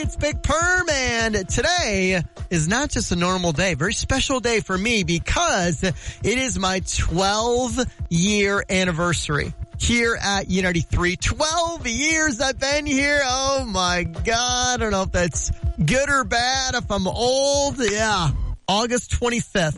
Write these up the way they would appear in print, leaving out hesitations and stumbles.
it's Big Perm, and today is not just a normal day, very special day for me because it is my 12-year anniversary here at U93. 12 years I've been here. Oh my God. I don't know if that's good or bad, if I'm old. Yeah. August 25th,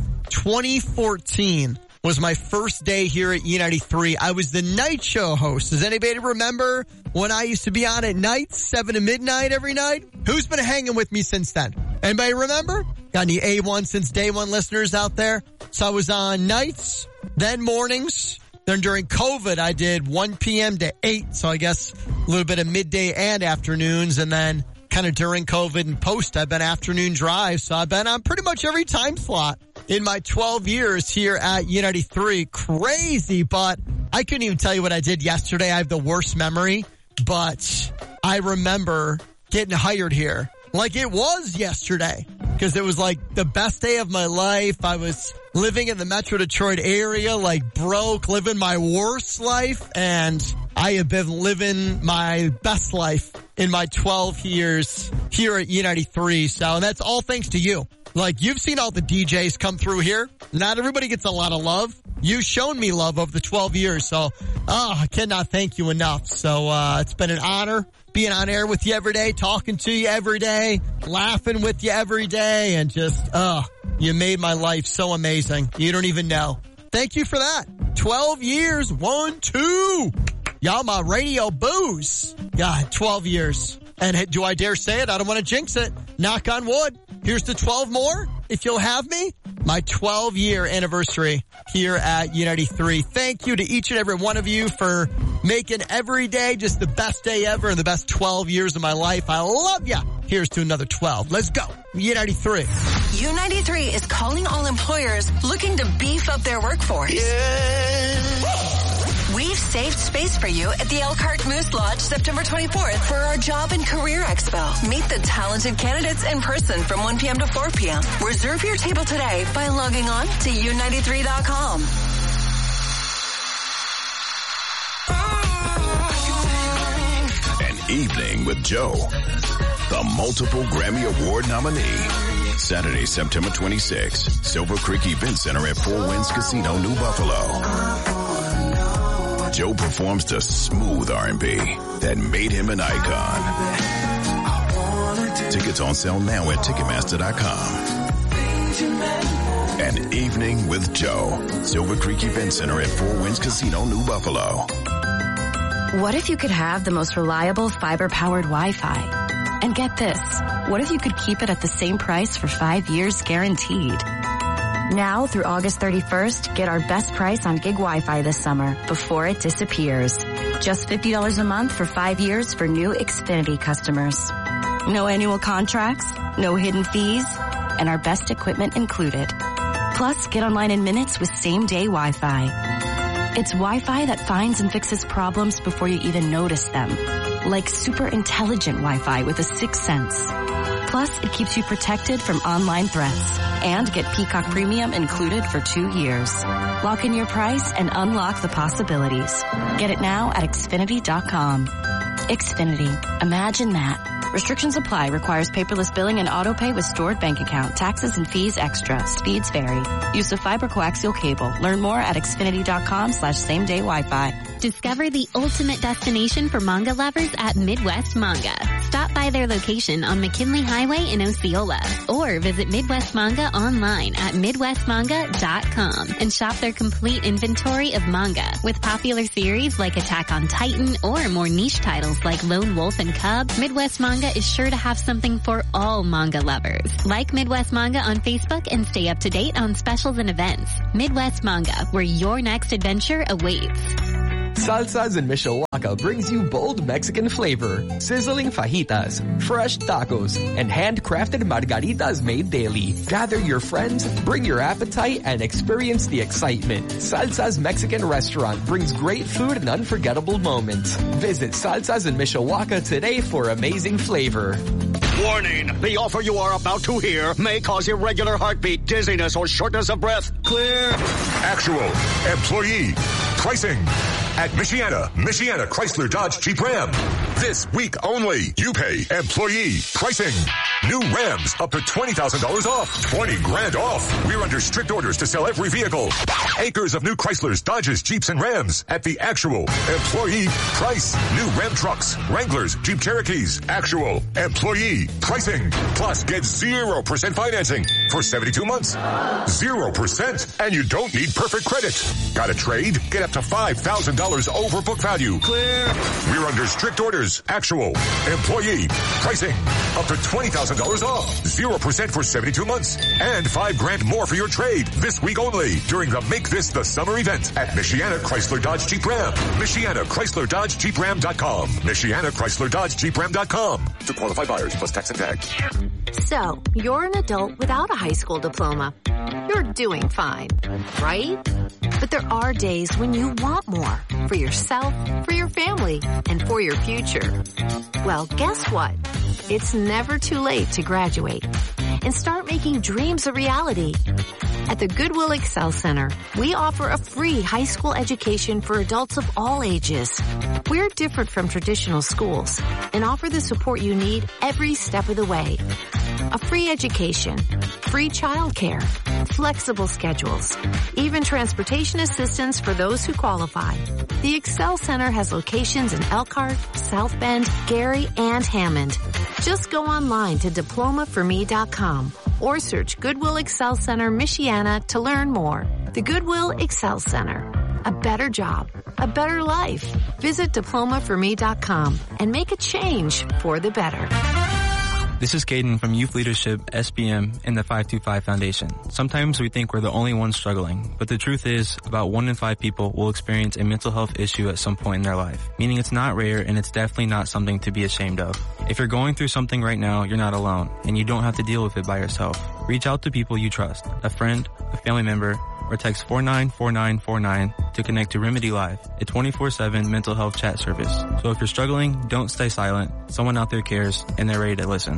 2014 was my first day here at U93. I was the night show host. Does anybody remember when I used to be on at night, 7 to midnight every night? Who's been hanging with me since then? Anybody remember? Got any A1 since day one listeners out there? So I was on nights, then mornings. Then during COVID, I did 1 p.m. to 8. So I guess a little bit of midday and afternoons. And then kind of during COVID and post, I've been afternoon drive. So I've been on pretty much every time slot in my 12 years here at U93. Crazy, but I couldn't even tell you what I did yesterday. I have the worst memory, but I remember getting hired here like it was yesterday because it was like the best day of my life. I was living in the Metro Detroit area, like broke, living my worst life, and I have been living my best life in my 12 years here at U93. So that's all thanks to you. Like, you've seen all the DJs come through here. Not everybody gets a lot of love. You've shown me love over the 12 years. So, I cannot thank you enough. So, it's been an honor being on air with you every day, talking to you every day, laughing with you every day, and just, you made my life so amazing. You don't even know. Thank you for that. 12 years. 1, 2. Y'all my radio booze. God, 12 years. And do I dare say it? I don't want to jinx it. Knock on wood. Here's to 12 more, if you'll have me. My 12-year anniversary here at U93. Thank you to each and every one of you for making every day just the best day ever and the best 12 years of my life. I love ya. Here's to another 12. Let's go. U93. U93 is calling all employers looking to beef up their workforce. Yeah. We've saved space for you at the Elkhart Moose Lodge September 24th for our Job and Career Expo. Meet the talented candidates in person from 1 p.m. to 4 p.m. Reserve your table today by logging on to U93.com. An Evening with Joe, the multiple Grammy Award nominee. Saturday, September 26th, Silver Creek Event Center at Four Winds Casino, New Buffalo. Joe performs the smooth R&B that made him an icon. Tickets on sale now at Ticketmaster.com. An Evening with Joe, Silver Creek Event Center at Four Winds Casino, New Buffalo. What if you could have the most reliable fiber-powered Wi-Fi? And get this, what if you could keep it at the same price for 5 years guaranteed? Now through August 31st, get our best price on gig Wi-Fi this summer before it disappears. Just $50 a month for 5 years for new Xfinity customers. No annual contracts, no hidden fees, and our best equipment included. Plus, get online in minutes with same-day Wi-Fi. It's Wi-Fi that finds and fixes problems before you even notice them. Like super intelligent Wi-Fi with a sixth sense. Plus, it keeps you protected from online threats. And get Peacock Premium included for 2 years. Lock in your price and unlock the possibilities. Get it now at Xfinity.com. Xfinity. Imagine that. Restrictions apply. Requires paperless billing and auto pay with stored bank account. Taxes and fees extra. Speeds vary. Use of fiber coaxial cable. Learn more at Xfinity.com/same-day Wi-Fi. Discover the ultimate destination for manga lovers at Midwest Manga. Stop by their location on McKinley Highway in Osceola or visit Midwest Manga online at midwestmanga.com and shop their complete inventory of manga with popular series like Attack on Titan or more niche titles like Lone Wolf and Cub. Midwest Manga is sure to have something for all manga lovers. Like Midwest Manga on Facebook and stay up to date on specials and events. Midwest Manga, where your next adventure awaits. Salsas in Mishawaka brings you bold Mexican flavor, sizzling fajitas, fresh tacos, and handcrafted margaritas made daily. Gather your friends, bring your appetite, and experience the excitement. Salsa's Mexican restaurant brings great food and unforgettable moments. Visit Salsas in Mishawaka today for amazing flavor. Warning! The offer you are about to hear may cause irregular heartbeat, dizziness, or shortness of breath. Clear. Actual employee pricing at Michiana Chrysler Dodge Jeep Ram. This week only, you pay employee pricing. New Rams up to $20,000 off. 20 grand off. We're under strict orders to sell every vehicle. Acres of new Chryslers, Dodges, Jeeps, and Rams at the actual employee price. New Ram trucks, Wranglers, Jeep Cherokees. Actual employee pricing. Plus, get 0% financing for 72 months. 0%. And you don't need perfect credit. Got a trade? Get up to $5,000 over book value. Clear. We're under strict orders. Actual employee pricing. Up to $20,000 off. 0% for 72 months. And $5 grand more for your trade. This week only during the Make This the Summer event at Michiana Chrysler Dodge Jeep Ram. Michiana Chrysler Dodge Jeep Ram.com. Michiana Chrysler Dodge Jeep Ram.com. To qualified buyers plus tax and tax. So, you're an adult without a high school diploma. You're doing fine, right? But there are days when you want more for yourself, for your family, and for your future. Well, guess what? It's never too late to graduate and start making dreams a reality. At the Goodwill Excel Center, we offer a free high school education for adults of all ages. We're different from traditional schools and offer the support you need every step of the way. A free education, free childcare, flexible schedules, even transportation assistance for those who qualify. The Excel Center has locations in Elkhart, South Bend, Gary, and Hammond. Just go online to diplomaforme.com or search Goodwill Excel Center Michiana to learn more. The Goodwill Excel Center. A better job, a better life. Visit diplomaforme.com and make a change for the better. This is Caden from Youth Leadership, SBM, and the 525 Foundation. Sometimes we think we're the only ones struggling, but the truth is about 1 in 5 people will experience a mental health issue at some point in their life, meaning it's not rare and it's definitely not something to be ashamed of. If you're going through something right now, you're not alone, and you don't have to deal with it by yourself. Reach out to people you trust, a friend, a family member, or text 494949 to connect to Remedy Live, a 24/7 mental health chat service. So if you're struggling, don't stay silent. Someone out there cares, and they're ready to listen.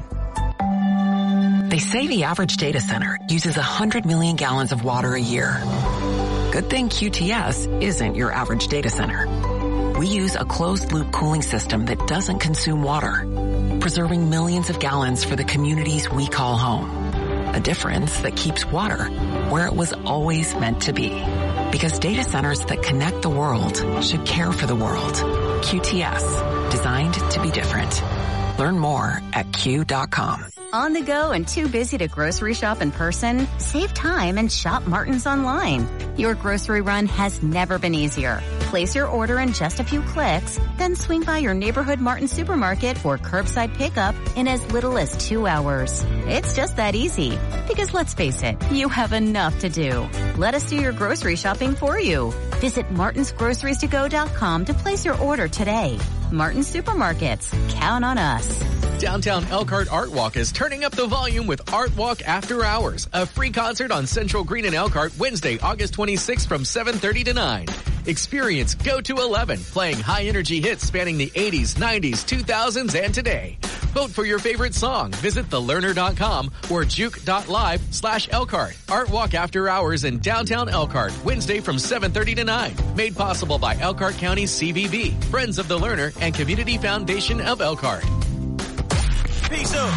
They say the average data center uses 100 million gallons of water a year. Good thing QTS isn't your average data center. We use a closed-loop cooling system that doesn't consume water, preserving millions of gallons for the communities we call home. A difference that keeps water where it was always meant to be. Because data centers that connect the world should care for the world. QTS, designed to be different. Learn more at Q.com. On the go and too busy to grocery shop in person? Save time and shop Martin's online. Your grocery run has never been easier. Place your order in just a few clicks, then swing by your neighborhood Martin supermarket for curbside pickup in as little as 2 hours. It's just that easy. Because let's face it, you have enough to do. Let us do your grocery shopping for you. Visit martinsgroceriesToGo.com to place your order today. Martin Supermarkets. Count on us. Downtown Elkhart Art Walk is turning up the volume with Art Walk After Hours, a free concert on Central Green in Elkhart Wednesday, August 26th from 7:30 to 9. Experience Go to 11, playing high-energy hits spanning the 80s, 90s, 2000s, and today. Vote for your favorite song. Visit thelearner.com or juke.live/Elkhart. Art Walk After Hours in downtown Elkhart, Wednesday from 7:30 to 9. Made possible by Elkhart County CVB, Friends of the Learner, and Community Foundation of Elkhart. Peace out.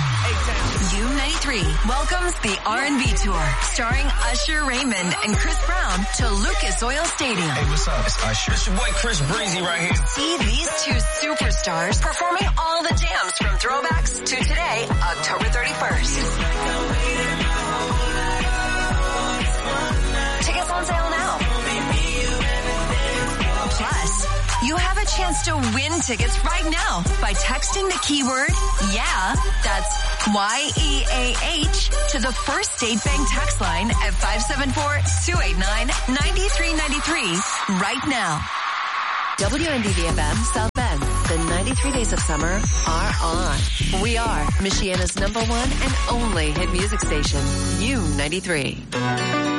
U93 welcomes the R&B Tour, starring Usher Raymond and Chris Brown to Lucas Oil Stadium. Hey, what's up? It's Usher. It's your boy Chris Breezy right here. See these two superstars performing all the jams from throwbacks to today, October 31st. Tickets on sale now. Plus, you have a chance to win tickets right now by texting the keyword YEAH, that's YEAH, to the First State Bank text line at 574-289-9393 right now. WNDV-FM South Bend. The 93 days of summer are on. We are Michiana's #1 and only hit music station, U93.